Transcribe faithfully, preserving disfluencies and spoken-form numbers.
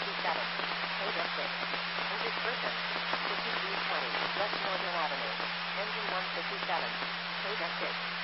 thirty-seven. Code exit. Entered person. fifty-three twenty. West Northern Avenue. Engine one fifty-seven. Code exit.